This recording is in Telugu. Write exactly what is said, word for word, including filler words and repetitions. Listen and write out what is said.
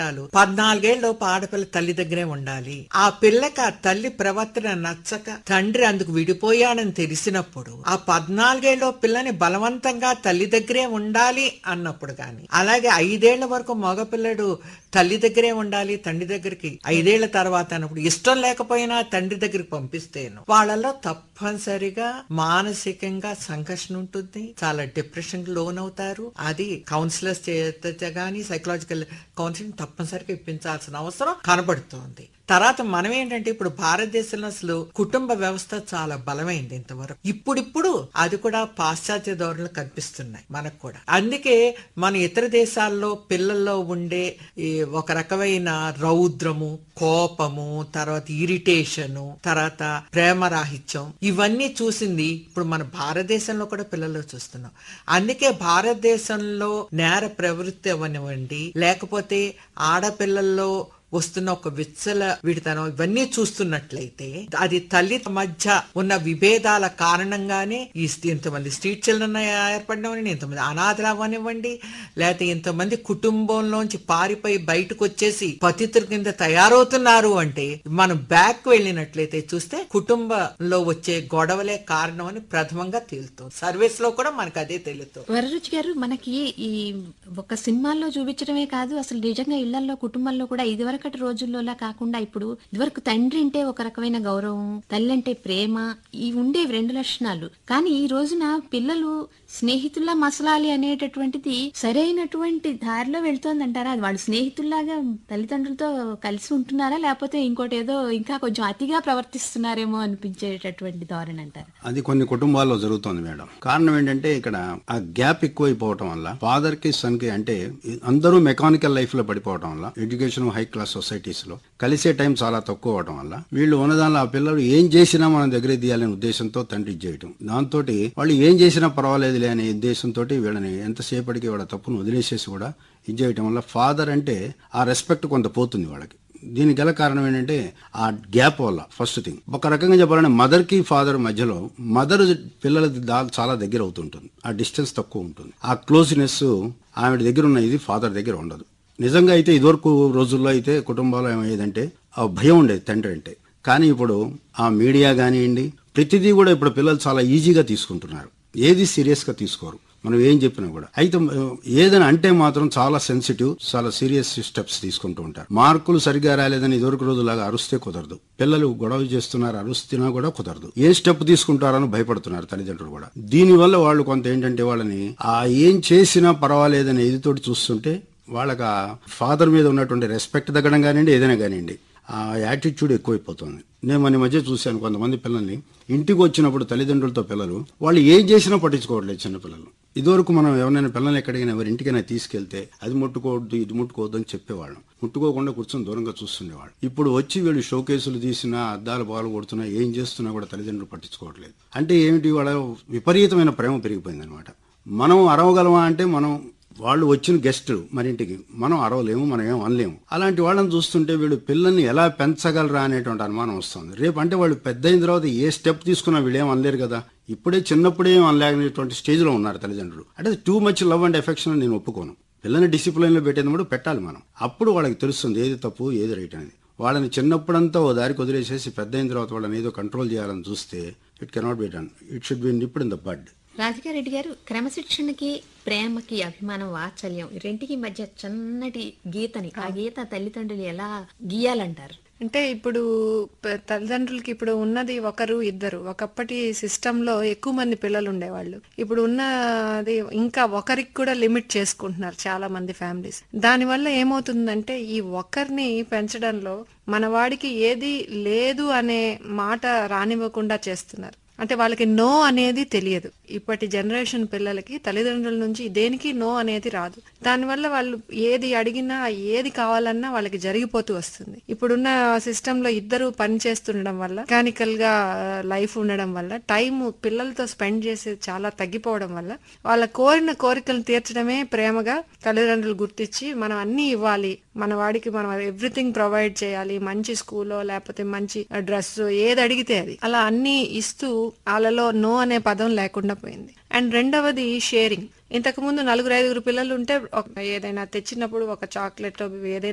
పద్నాలుగేళ్లలోపు ఆడపిల్ల తల్లి దగ్గరే ఉండాలి. ఆ పిల్లకి ఆ తల్లి ప్రవర్తన నచ్చక తండ్రి అందుకు విడిపోయాడని తెలిసినప్పుడు ఆ పద్నాలుగేళ్ల పిల్లని బలవంతంగా తల్లి దగ్గరే ఉండాలి అన్నప్పుడు గాని, అలాగే ఐదేళ్ల వరకు మగపిల్లడు తల్లి దగ్గరే ఉండాలి తండ్రి దగ్గరికి ఐదేళ్ల తర్వాత అన్నప్పుడు ఇష్టం లేకపోయినా తండ్రి దగ్గరికి పంపిస్తేను వాళ్ళలో తప్పనిసరిగా మానసికంగా సంఘర్షణ ఉంటుంది, చాలా డిప్రెషన్ కి లోన్ అవుతారు. అది కౌన్సిలర్స్ చేత గానీ సైకలాజికల్ కౌన్సిలింగ్ తప్పనిసరిగా ఇప్పించాల్సిన అవసరం కనబడుతోంది. తర్వాత మనం ఏంటంటే ఇప్పుడు భారతదేశంలో అసలు కుటుంబ వ్యవస్థ చాలా బలమైంది ఇంతవరకు. ఇప్పుడిప్పుడు అది కూడా పాశ్చాత్య ధోరణులు కనిపిస్తున్నాయి మనకు కూడా. అందుకే మన ఇతర దేశాల్లో పిల్లల్లో ఉండే ఈ ఒక రకమైన రౌద్రము, కోపము, తర్వాత ఇరిటేషను, తర్వాత ప్రేమరాహిత్యం ఇవన్నీ చూసింది ఇప్పుడు మన భారతదేశంలో కూడా పిల్లల్లో చూస్తున్నాం. అందుకే భారతదేశంలో నేర ప్రవృత్తి అవనివ్వండి, లేకపోతే ఆడపిల్లల్లో వస్తున్న ఒక విచ్చల విడితనం ఇవన్నీ చూస్తున్నట్లయితే అది తల్లి మధ్య ఉన్న విభేదాల కారణంగానే ఈ ఇంతమంది స్ట్రీట్ చిల్డ్రన్ ఏర్పడనివ్వండి, ఇంతమంది అనాథలు అవ్వనివ్వండి, లేకపోతే ఇంతమంది కుటుంబంలోంచి పారిపోయి బయటకు వచ్చేసి పతితుల కింద తయారవుతున్నారు. అంటే మనం బ్యాక్ వెళ్ళినట్లయితే చూస్తే కుటుంబంలో వచ్చే గొడవలే కారణం అని ప్రథమంగా తేలుతుంది. సర్వీస్ లో కూడా మనకు అదే తెలుస్తుంది. వరరుచి గారు, మనకి ఈ ఒక సినిమాల్లో చూపించడమే కాదు, అసలు నిజంగా ఇళ్లలో కుటుంబంలో కూడా ఇదివరకు రోజుల్లోలా కాకుండా ఇప్పుడు ఇదివరకు తండ్రి అంటే ఒక రకమైన గౌరవం, తల్లి అంటే ప్రేమ, ఈ ఉండేవి రెండు లక్షణాలు. కానీ ఈ రోజున పిల్లలు స్నేహితుల్లా మసలాలి అనేటటువంటిది సరైనటువంటి దారిలో వెళ్తోందంటారా? అది వాళ్ళు స్నేహితుల్లాగా తల్లిదండ్రులతో కలిసి ఉంటున్నారా, లేకపోతే ఇంకోటి ఏదో ఇంకా కొంచెం అతిగా ప్రవర్తిస్తున్నారేమో అనిపించేటటువంటి ధోరణి అంటారు? అది కొన్ని కుటుంబాల్లో జరుగుతోంది మేడం. కారణం ఏంటంటే ఇక్కడ ఆ గ్యాప్ ఎక్కువైపోవటం వల్ల ఫాదర్ కి సన్ కి అంటే అందరూ మెకానికల్ లైఫ్ లో పడిపోవటం వల్ల, ఎడ్యుకేషన్ హై క్లాస్ సొసైటీస్ లో కలిసే టైం చాలా తక్కువ అవడం వల్ల వీళ్ళు ఉన్నదానిలో ఆ పిల్లలు ఏం చేసినా మనం దగ్గర తీయాలనే ఉద్దేశంతో తండ్రి చేయటం, దాంతో వాళ్ళు ఏం చేసినా పర్వాలేదులే అనే ఉద్దేశంతో వీళ్ళని ఎంతసేపటికి వాళ్ళ తప్పును వదిలేసేసి కూడా ఇది చేయటం వల్ల ఫాదర్ అంటే ఆ రెస్పెక్ట్ కొంత పోతుంది వాళ్ళకి. దీనికి గల కారణం ఏంటంటే ఆ గ్యాప్ వల్ల. ఫస్ట్ థింగ్ ఒక రకంగా చెప్పాలంటే మదర్ కి ఫాదర్ మధ్యలో మదర్ పిల్లల దా చాలా దగ్గర అవుతుంటుంది, ఆ డిస్టెన్స్ తక్కువ ఉంటుంది, ఆ క్లోజ్నెస్ ఆవిడ దగ్గర ఉన్న ఇది ఫాదర్ దగ్గర ఉండదు. నిజంగా అయితే ఇదివరకు రోజుల్లో అయితే కుటుంబాలు ఏమయ్యేదంటే ఆ భయం ఉండేది తండ్రి అంటే. కానీ ఇప్పుడు ఆ మీడియా కానివ్వండి ప్రతిదీ కూడా ఇప్పుడు పిల్లలు చాలా ఈజీగా తీసుకుంటున్నారు, ఏది సీరియస్ గా తీసుకోరు మనం ఏం చెప్పినా కూడా. అయితే ఏదైనా అంటే మాత్రం చాలా సెన్సిటివ్, చాలా సీరియస్ స్టెప్స్ తీసుకుంటూ ఉంటారు. మార్కులు సరిగ్గా రాలేదని ఇదివరకు రోజులాగా అరుస్తే కుదరదు, పిల్లలు గొడవ చేస్తున్నారు అరుస్తున్నా కూడా కుదరదు, ఏ స్టెప్ తీసుకుంటారని భయపడుతున్నారు తల్లిదండ్రులు కూడా. దీనివల్ల వాళ్ళు కొంత ఏంటంటే వాళ్ళని ఆ ఏం చేసినా పర్వాలేదని ఎదుతోటి చూస్తుంటే వాళ్ళకి ఆ ఫాదర్ మీద ఉన్నటువంటి రెస్పెక్ట్ తగ్గడం కానివ్వండి, ఏదైనా కానివ్వండి ఆ యాటిట్యూడ్ ఎక్కువైపోతుంది. నేను మన మధ్య చూశాను కొంతమంది పిల్లల్ని ఇంటికి వచ్చినప్పుడు తల్లిదండ్రులతో పిల్లలు వాళ్ళు ఏం చేసినా పట్టించుకోవట్లేదు చిన్నపిల్లలు. ఇదివరకు మనం ఎవరైనా పిల్లల్ని ఎక్కడికైనా ఎవరి ఇంటికైనా తీసుకెళ్తే అది ముట్టుకోవద్దు ఇది ముట్టుకోవద్దు అని చెప్పేవాళ్ళం, ముట్టుకోకుండా కూర్చొని దూరంగా చూస్తుండేవాళ్ళు. ఇప్పుడు వచ్చి వీళ్ళు షోకేసులు తీసినా అద్దాలు బాలు కొడుతున్నా ఏం చేస్తున్నా కూడా తల్లిదండ్రులు పట్టించుకోవట్లేదు. అంటే ఏమిటి, వాళ్ళ విపరీతమైన ప్రేమ పెరిగిపోయింది అనమాట. మనం అరవగలమా అంటే మనం వాళ్ళు వచ్చిన గెస్టులు మన ఇంటికి మనం అరవలేము, మనం ఏం అనలేము. అలాంటి వాళ్ళని చూస్తుంటే వీళ్ళు పిల్లల్ని ఎలా పెంచగలరా అనేటువంటి అనుమానం వస్తుంది. రేపు అంటే వాళ్ళు పెద్ద అయిన తర్వాత ఏ స్టెప్ తీసుకున్నా వీళ్ళు ఏం అనలేరు కదా. ఇప్పుడే చిన్నప్పుడే ఏం అనలేనటువంటి స్టేజ్ లో ఉన్నారు తల్లిదండ్రులు. అంటే too much love and affection నేను ఒప్పుకోను. పిల్లల్ని డిసిప్లిన్ లో పెట్టేటప్పుడు పెట్టాలి మనం, అప్పుడు వాళ్ళకి తెలుస్తుంది ఏది తప్పు ఏది రైట్ అనేది. వాళ్ళని చిన్నప్పుడంతా ఓ దారికి వదిలేసేసి పెద్ద అయిన తర్వాత వాళ్ళని ఏదో కంట్రోల్ చేయాలని చూస్తే it cannot be done, it should be నిప్డ్ in the బడ్. రాధికారెడ్డి గారు, క్రమశిక్షణకి ప్రేమకి అభిమానం వాత్సల్యం రెంటికి మధ్య చిన్నటి గీతని, ఆ గీత తల్లిదండ్రులు ఎలా గీయాలంటారు? అంటే ఇప్పుడు తల్లిదండ్రులకి ఇప్పుడు ఉన్నది ఒకరు ఇద్దరు. ఒకప్పటి సిస్టంలో ఎక్కువ మంది పిల్లలు ఉండేవాళ్ళు. ఇప్పుడు ఉన్నది ఇంకా ఒకరికి కూడా లిమిట్ చేసుకుంటున్నారు చాలా మంది ఫ్యామిలీస్. దానివల్ల ఏమవుతుందంటే ఈ ఒక్కరిని పెంచడంలో మన వాడికి ఏది లేదు అనే మాట రానివ్వకుండా చేస్తున్నారు. అంటే వాళ్ళకి నో అనేది తెలియదు. ఇప్పటి జనరేషన్ పిల్లలకి తల్లిదండ్రుల నుంచి దేనికి నో అనేది రాదు. దానివల్ల వాళ్ళు ఏది అడిగినా ఏది కావాలన్నా వాళ్ళకి జరిగిపోతూ వస్తుంది. ఇప్పుడున్న సిస్టంలో ఇద్దరు పని చేస్తుండడం వల్ల, మెకానికల్ గా లైఫ్ ఉండడం వల్ల టైం పిల్లలతో స్పెండ్ చేసేది చాలా తగ్గిపోవడం వల్ల వాళ్ళ కోరిన కోరికలను తీర్చడమే ప్రేమగా తల్లిదండ్రులు గుర్తించి మనం అన్ని ఇవ్వాలి, మన వాడికి మనం ఎవ్రీథింగ్ ప్రొవైడ్ చేయాలి, మంచి స్కూలో లేకపోతే మంచి డ్రెస్ ఏది అడిగితే అది అలా అన్ని ఇస్తూ వాళ్ళలో నో అనే పదం లేకుండా పోయింది. అండ్ రెండవది షేరింగ్. ఇంతకు ముందు నలుగురు ఐదుగురు పిల్లలు ఉంటే ఏదైనా తెచ్చినప్పుడు ఒక చాక్లెట్ ఏదైనా